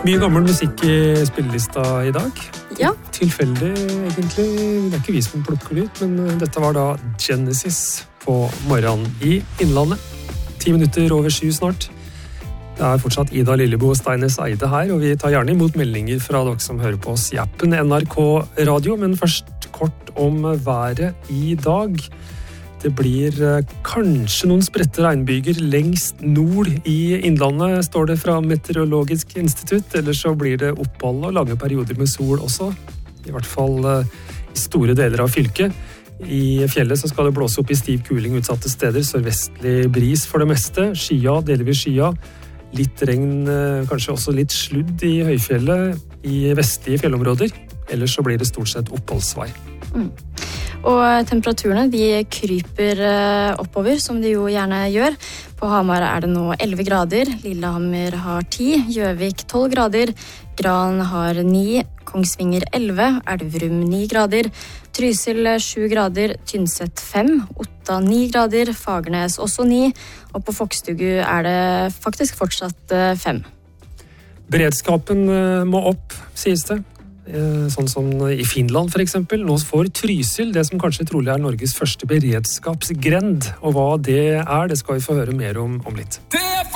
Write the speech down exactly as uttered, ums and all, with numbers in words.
Mye gammel musikk I spillelista I dag. Ja. Tilfeldig, egentlig. Det er ikke vi som plukker ut, men dette var da Genesis på morgenen I Innlandet. Ti minutter over sju snart. Det er fortsatt Ida Lillebo og Steines Eide her, og vi tar gjerne imot meldinger fra dere som hører på oss I appen N R K Radio, men først kort om været I dag. Det blir kanskje noen spredte regnbyger lengst nord I Innlandet, står det fra Meteorologisk institutt, eller så blir det opphold og lange perioder med sol også, I hvert fall I store deler av fylket. I fjellet så skal det blåse opp I stiv kuling utsatte steder, sørvestlig bris for det meste, skya, delvis skya, litt regn, kanskje også litt sludd I høyfjellet I vestlige fjellområder, ellers så blir det stort sett oppholdsvær. Mm. Og temperaturene de kryper oppover, som de jo gjerne gjør. På Hamar er det nå elleve grader, Lillehammer har ti, Gjøvik tolv grader, Gran har ni, Kongsvinger elleve, Elverum ni grader, Trysil sju grader, Tynset fem, Otta ni grader, Fagernes også ni, og på Fokstugu er det faktisk fortsatt fem. Beredskapen må opp, sies det. Sånn som I Finland for eksempel. Nå får Trysil det som kanskje trolig er Norges første beredskapsgrend, og hva det er, det skal vi få høre mer om om litt.